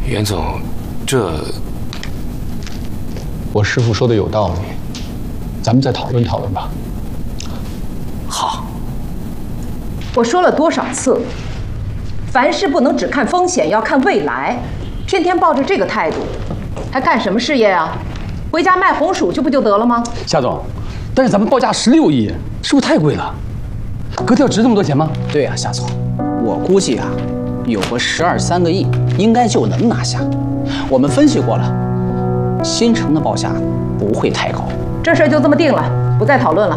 袁总，这…… 我师傅说的有道理，咱们再讨论讨论吧。 好。 我说了多少次了，凡事不能只看风险，要看未来。天天抱着这个态度，还干什么事业啊？回家卖红薯去不就得了吗？ 夏总，但是咱们报价16亿，是不是太贵了？格调值这么多钱吗？ 对呀，夏总，我估计啊，有个12、13个亿，应该就能拿下。我们分析过了，新城的报价不会太高。 这事儿就这么定了，不再讨论了。